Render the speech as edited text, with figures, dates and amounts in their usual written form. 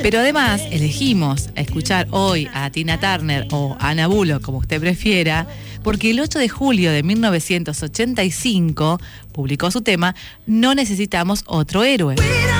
Pero además elegimos escuchar hoy a Tina Turner o a Ana Bullock, como usted prefiera, porque el 8 de julio de 1985 publicó su tema No necesitamos otro héroe.